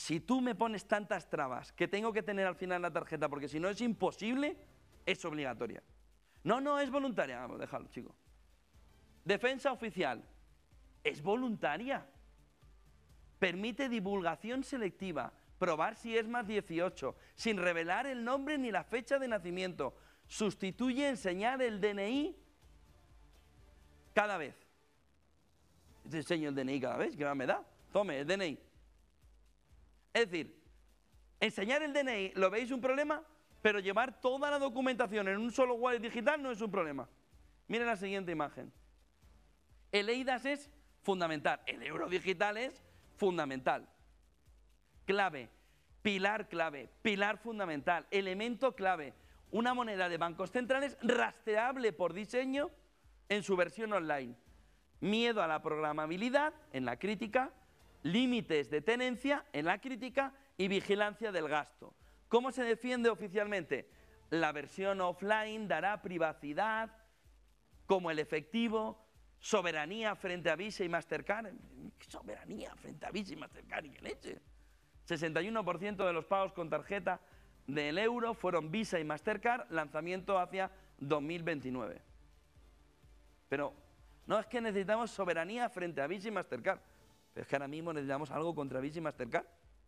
si tú me pones tantas trabas que tengo que tener al final la tarjeta, porque si no es imposible, es obligatoria. No, no, es voluntaria. Vamos, déjalo, chico. Defensa oficial. Es voluntaria. Permite divulgación selectiva. Probar si es más 18, sin revelar el nombre ni la fecha de nacimiento. Sustituye enseñar el DNI cada vez. Te enseño el DNI cada vez, ¿qué más me da? Tome, el DNI. Es decir, enseñar el DNI, ¿lo veis un problema? Pero llevar toda la documentación en un solo wallet digital no es un problema. Miren la siguiente imagen. El eIDAS es fundamental, el euro digital es fundamental. Clave, pilar fundamental, elemento clave. Una moneda de bancos centrales rastreable por diseño en su versión online. Miedo a la programabilidad en la crítica, límites de tenencia en la crítica y vigilancia del gasto. ¿Cómo se defiende oficialmente? La versión offline dará privacidad como el efectivo, soberanía frente a Visa y Mastercard. ¿Qué soberanía frente a Visa y Mastercard? ¿Y qué leche? 61% de los pagos con tarjeta del euro fueron Visa y Mastercard, lanzamiento hacia 2029. Pero no es que necesitamos soberanía frente a Visa y Mastercard, pero es que ahora mismo necesitamos algo contra Visa y Mastercard.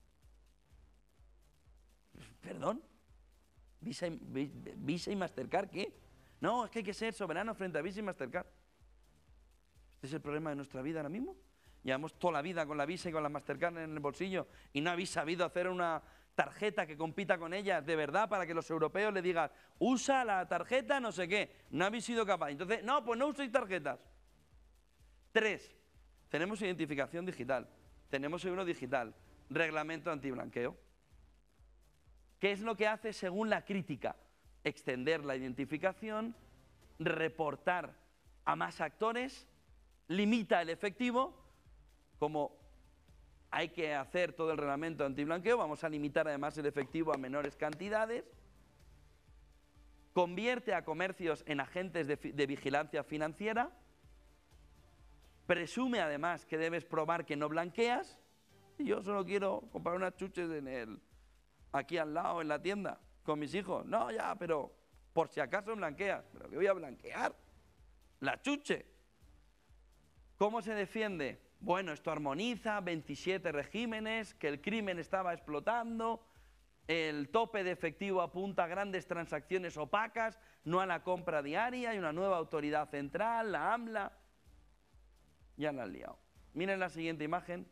¿Perdón? ¿Visa y Mastercard qué? No, es que hay que ser soberano frente a Visa y Mastercard. ¿Este es el problema de nuestra vida ahora mismo? Llevamos toda la vida con la Visa y con la Mastercard en el bolsillo y no habéis sabido hacer una tarjeta que compita con ellas de verdad para que los europeos le digan usa la tarjeta no sé qué. No habéis sido capaces. Entonces, no, pues no uséis tarjetas. 3. Tenemos identificación digital. Tenemos euro digital. Reglamento antiblanqueo. ¿Qué es lo que hace según la crítica? Extender la identificación, reportar a más actores, limita el efectivo. Como hay que hacer todo el reglamento antiblanqueo, vamos a limitar además el efectivo a menores cantidades. Convierte a comercios en agentes de vigilancia financiera. Presume además que debes probar que no blanqueas. Y yo solo quiero comprar unas chuches aquí al lado en la tienda con mis hijos. No, ya, pero por si acaso blanqueas. ¿Pero qué voy a blanquear? La chuche. ¿Cómo se defiende? Bueno, esto armoniza 27 regímenes, que el crimen estaba explotando, el tope de efectivo apunta a grandes transacciones opacas, no a la compra diaria, hay una nueva autoridad central, la AMLA. Ya la han liado. Miren la siguiente imagen.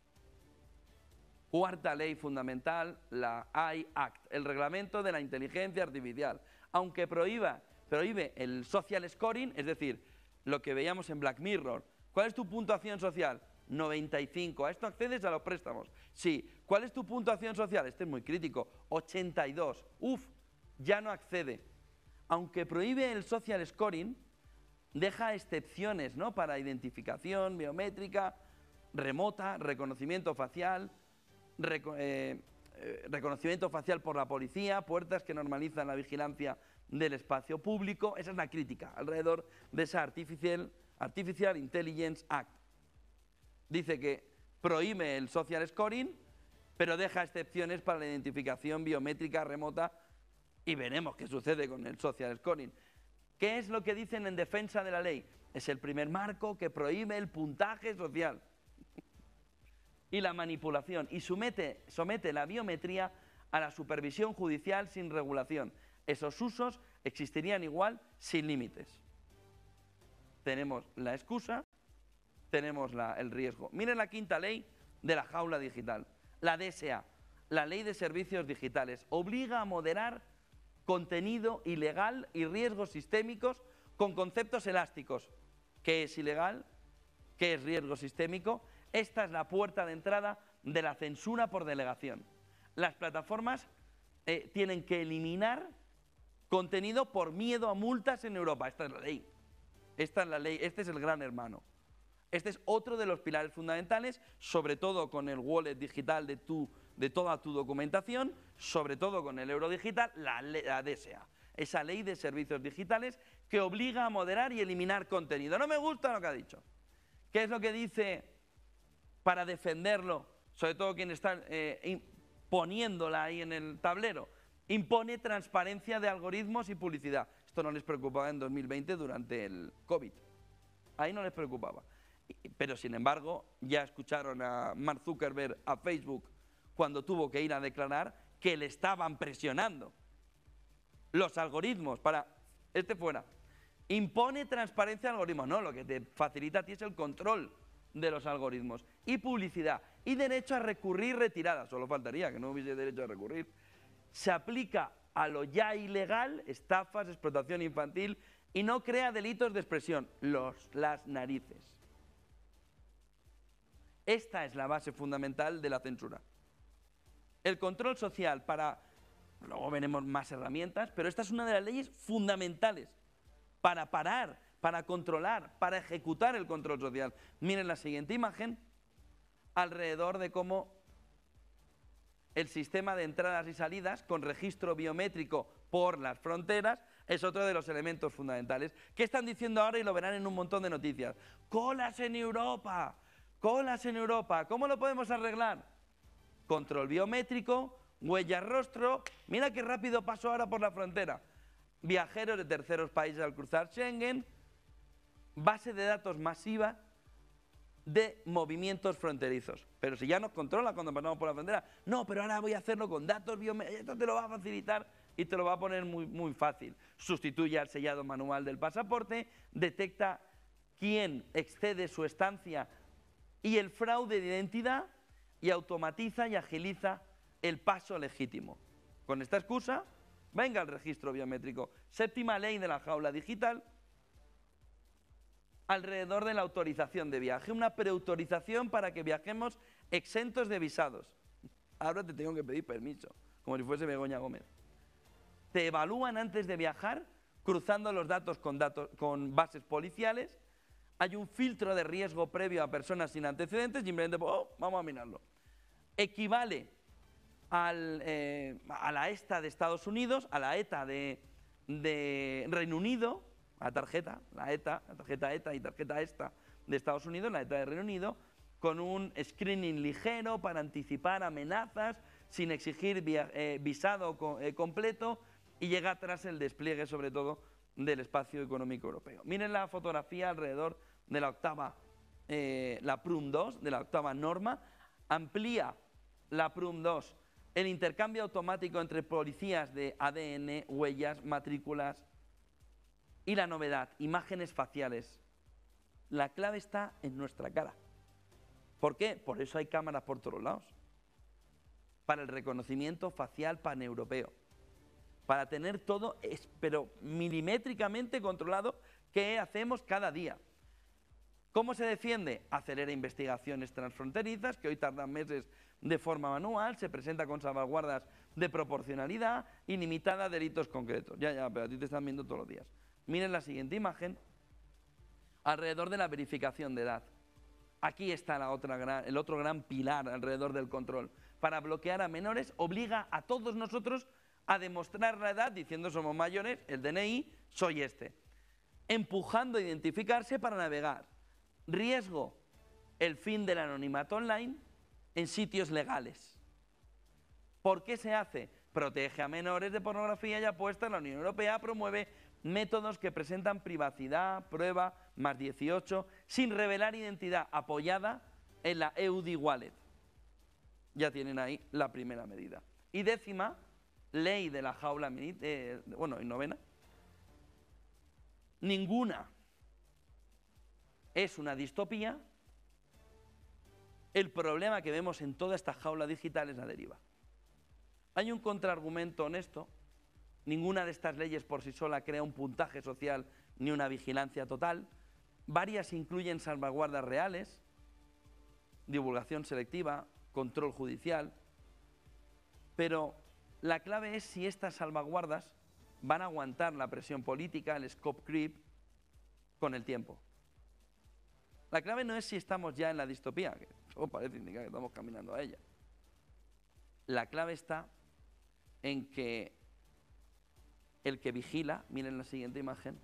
Cuarta ley fundamental, la AI Act, el reglamento de la inteligencia artificial. Aunque prohíbe el social scoring, es decir, lo que veíamos en Black Mirror. ¿Cuál es tu puntuación social? 95. ¿A esto accedes a los préstamos? Sí. ¿Cuál es tu puntuación social? Este es muy crítico. 82. Uf, ya no accede. Aunque prohíbe el social scoring, deja excepciones, ¿no? Para identificación biométrica, remota, reconocimiento facial, reconocimiento facial por la policía, puertas que normalizan la vigilancia del espacio público. Esa es la crítica alrededor de esa Artificial Intelligence Act. Dice que prohíbe el social scoring, pero deja excepciones para la identificación biométrica remota y veremos qué sucede con el social scoring. ¿Qué es lo que dicen en defensa de la ley? Es el primer marco que prohíbe el puntaje social y la manipulación y somete la biometría a la supervisión judicial sin regulación. Esos usos existirían igual sin límites. Tenemos la excusa, tenemos el riesgo. Miren la quinta ley de la jaula digital, la DSA, la Ley de Servicios Digitales. Obliga a moderar contenido ilegal y riesgos sistémicos con conceptos elásticos. ¿Qué es ilegal? ¿Qué es riesgo sistémico? Esta es la puerta de entrada de la censura por delegación. Las plataformas tienen que eliminar contenido por miedo a multas en Europa. Esta es la ley. Esta es la ley, este es el gran hermano. Este es otro de los pilares fundamentales, sobre todo con el wallet digital de toda tu documentación, sobre todo con el euro digital, la DSA. Esa ley de servicios digitales que obliga a moderar y eliminar contenido. No me gusta lo que ha dicho. ¿Qué es lo que dice para defenderlo sobre todo quien está poniéndola ahí en el tablero, impone transparencia de algoritmos y publicidad. Esto no les preocupaba en 2020 durante el COVID. Ahí no les preocupaba. Pero sin embargo, ya escucharon a Mark Zuckerberg, a Facebook, cuando tuvo que ir a declarar que le estaban presionando los algoritmos para fuera. Impone transparencia de algoritmos. No, lo que te facilita a ti es el control de los algoritmos. Y publicidad. Y derecho a recurrir retirada. Solo faltaría que no hubiese derecho a recurrir. Se aplica a lo ya ilegal, estafas, explotación infantil, y no crea delitos de expresión. Las narices. Esta es la base fundamental de la censura. El control social para... Luego veremos más herramientas, pero esta es una de las leyes fundamentales para parar, para controlar, para ejecutar el control social. Miren la siguiente imagen, alrededor de cómo el sistema de entradas y salidas con registro biométrico por las fronteras es otro de los elementos fundamentales. ¿Qué están diciendo ahora? Y lo verán en un montón de noticias. ¡Colas en Europa! ¡Colas en Europa! ¿Cómo lo podemos arreglar? Control biométrico, huella rostro. Mira qué rápido paso ahora por la frontera. Viajeros de terceros países al cruzar Schengen. Base de datos masiva de movimientos fronterizos. Pero si ya nos controla cuando pasamos por la frontera. No, pero ahora voy a hacerlo con datos biométricos. Esto te lo va a facilitar y te lo va a poner muy fácil. Sustituye al sellado manual del pasaporte. Detecta quién excede su estancia y el fraude de identidad. Y automatiza y agiliza el paso legítimo. Con esta excusa, venga el registro biométrico. Séptima ley de la jaula digital, alrededor de la autorización de viaje. Una preautorización para que viajemos exentos de visados. Ahora te tengo que pedir permiso, como si fuese Begoña Gómez. Te evalúan antes de viajar, cruzando los datos con bases policiales. Hay un filtro de riesgo previo a personas sin antecedentes, simplemente vamos a mirarlo. Equivale a la ESTA de Estados Unidos, a la ETA de Reino Unido, la tarjeta ETA y tarjeta ESTA de Estados Unidos, la ETA de Reino Unido, con un screening ligero para anticipar amenazas, sin exigir visado completo, y llega atrás el despliegue, sobre todo, del espacio económico europeo. Miren la fotografía alrededor de la octava, la PRUM 2, de la octava norma. Amplía la PRUM 2 el intercambio automático entre policías de ADN, huellas, matrículas y la novedad, imágenes faciales. La clave está en nuestra cara. ¿Por qué? Por eso hay cámaras por todos lados. Para el reconocimiento facial paneuropeo. Para tener todo, pero milimétricamente controlado, ¿qué hacemos cada día? ¿Cómo se defiende? Acelera investigaciones transfronterizas, que hoy tardan meses de forma manual, se presenta con salvaguardas de proporcionalidad y limitada a delitos concretos. Ya, pero a ti te están viendo todos los días. Miren la siguiente imagen, alrededor de la verificación de edad. Aquí está el otro gran pilar alrededor del control. Para bloquear a menores, obliga a todos nosotros a demostrar la edad, diciendo somos mayores, el DNI, soy este. Empujando a identificarse para navegar. Riesgo, el fin del anonimato online en sitios legales. ¿Por qué se hace? Protege a menores de pornografía y apuestas. La Unión Europea promueve métodos que presentan privacidad, prueba, más 18, sin revelar identidad, apoyada en la EUD Wallet. Ya tienen ahí la primera medida. Y décima, ley de la jaula, y novena. Ninguna es una distopía. El problema que vemos en toda esta jaula digital es la deriva. Hay un contraargumento honesto. Ninguna de estas leyes por sí sola crea un puntaje social ni una vigilancia total. Varias incluyen salvaguardas reales, divulgación selectiva, control judicial. Pero la clave es si estas salvaguardas van a aguantar la presión política, el scope creep, con el tiempo. La clave no es si estamos ya en la distopía, que todo parece indicar que estamos caminando a ella. La clave está en que el que vigila, miren la siguiente imagen,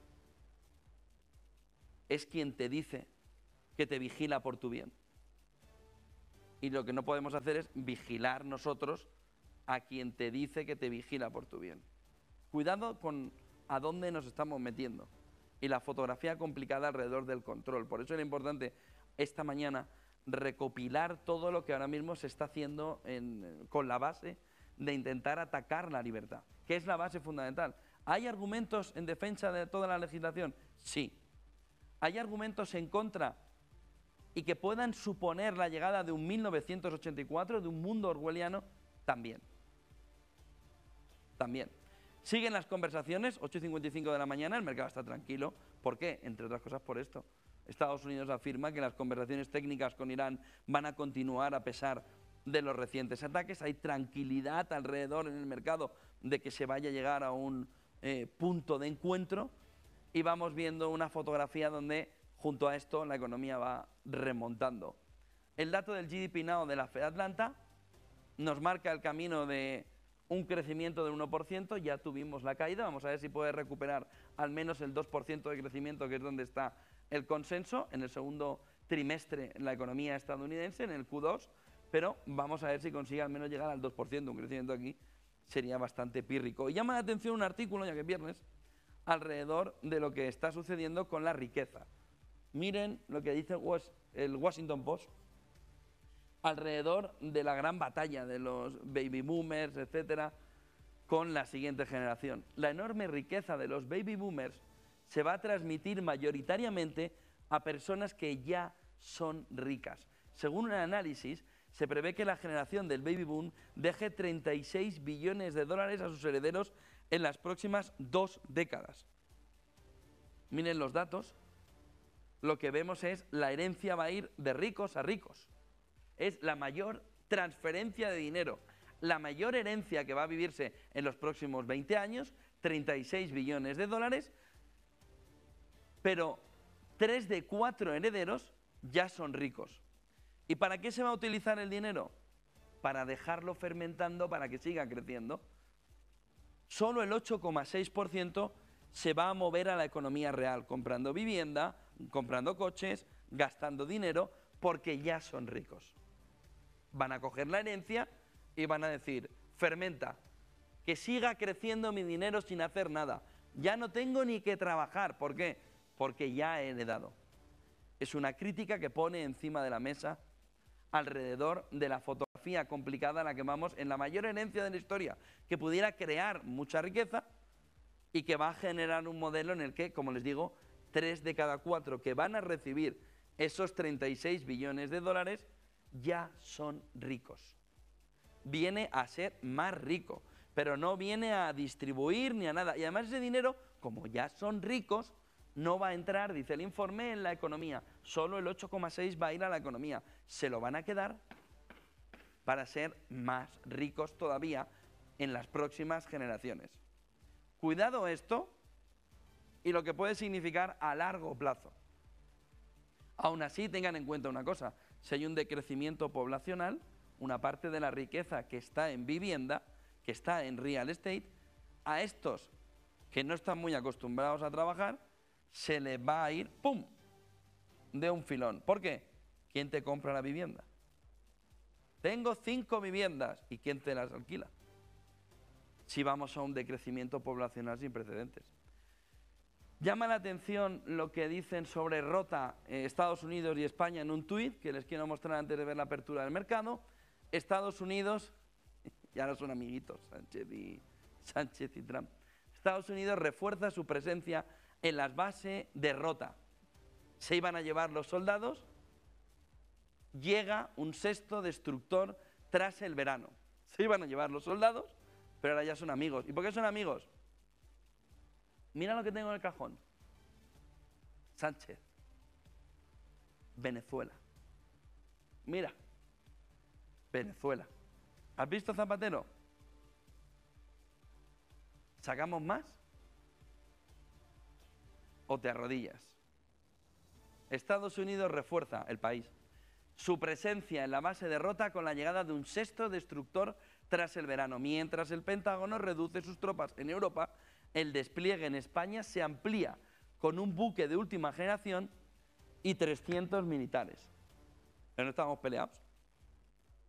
es quien te dice que te vigila por tu bien. Y lo que no podemos hacer es vigilar nosotros a quien te dice que te vigila por tu bien. Cuidado con a dónde nos estamos metiendo. Y la fotografía complicada alrededor del control. Por eso era importante esta mañana recopilar todo lo que ahora mismo se está haciendo con la base de intentar atacar la libertad, que es la base fundamental. ¿Hay argumentos en defensa de toda la legislación? Sí. ¿Hay argumentos en contra y que puedan suponer la llegada de un 1984, de un mundo orwelliano? También. También. Siguen las conversaciones, 8:55 de la mañana, el mercado está tranquilo. ¿Por qué? Entre otras cosas por esto. Estados Unidos afirma que las conversaciones técnicas con Irán van a continuar a pesar de los recientes ataques. Hay tranquilidad alrededor en el mercado de que se vaya a llegar a un punto de encuentro, y vamos viendo una fotografía donde junto a esto la economía va remontando. El dato del GDP Now de la Fed Atlanta nos marca el camino de un crecimiento del 1%, ya tuvimos la caída, vamos a ver si puede recuperar al menos el 2% de crecimiento, que es donde está el consenso, en el segundo trimestre en la economía estadounidense, en el Q2, pero vamos a ver si consigue al menos llegar al 2%, un crecimiento aquí sería bastante pírrico. Y llama la atención un artículo, ya que es viernes, alrededor de lo que está sucediendo con la riqueza. Miren lo que dice el Washington Post alrededor de la gran batalla de los baby boomers, etcétera, con la siguiente generación. La enorme riqueza de los baby boomers se va a transmitir mayoritariamente a personas que ya son ricas. Según un análisis, se prevé que la generación del baby boom deje 36 billones de dólares a sus herederos en las próximas 2 décadas. Miren los datos. Lo que vemos es la herencia va a ir de ricos a ricos. Es la mayor transferencia de dinero, la mayor herencia que va a vivirse en los próximos 20 años, 36 billones de dólares, pero 3 de 4 herederos ya son ricos. ¿Y para qué se va a utilizar el dinero? Para dejarlo fermentando, para que siga creciendo. Solo el 8,6% se va a mover a la economía real, comprando vivienda, comprando coches, gastando dinero, porque ya son ricos. Van a coger la herencia y van a decir, fermenta, que siga creciendo mi dinero sin hacer nada. Ya no tengo ni que trabajar. ¿Por qué? Porque ya he heredado. Es una crítica que pone encima de la mesa alrededor de la fotografía complicada a la que vamos en la mayor herencia de la historia, que pudiera crear mucha riqueza y que va a generar un modelo en el que, como les digo, 3 de cada 4 que van a recibir esos 36 billones de dólares ya son ricos. Viene a ser más rico, pero no viene a distribuir ni a nada. Y además ese dinero, como ya son ricos, no va a entrar, dice el informe, en la economía. Solo el 8,6 va a ir a la economía. Se lo van a quedar para ser más ricos todavía en las próximas generaciones. Cuidado esto y lo que puede significar a largo plazo. Aún así, tengan en cuenta una cosa. Si hay un decrecimiento poblacional, una parte de la riqueza que está en vivienda, que está en real estate, a estos que no están muy acostumbrados a trabajar, se les va a ir, ¡pum!, de un filón. ¿Por qué? ¿Quién te compra la vivienda? Tengo 5 viviendas. ¿Y quién te las alquila? Si vamos a un decrecimiento poblacional sin precedentes. Llama la atención lo que dicen sobre Rota Estados Unidos y España en un tuit que les quiero mostrar antes de ver la apertura del mercado. Estados Unidos, ya no son amiguitos, Sánchez y Trump. Estados Unidos refuerza su presencia en las bases de Rota. Se iban a llevar los soldados, llega un 6º destructor tras el verano. Se iban a llevar los soldados, pero ahora ya son amigos. ¿Y por qué son amigos? Mira lo que tengo en el cajón. Sánchez. Venezuela. Mira. Venezuela. ¿Has visto Zapatero? ¿Sacamos más? ¿O te arrodillas? Estados Unidos refuerza el país su presencia en la base de Rota con la llegada de un 6º destructor tras el verano. Mientras el Pentágono reduce sus tropas en Europa, el despliegue en España se amplía con un buque de última generación y 300 militares. Pero no estamos peleados.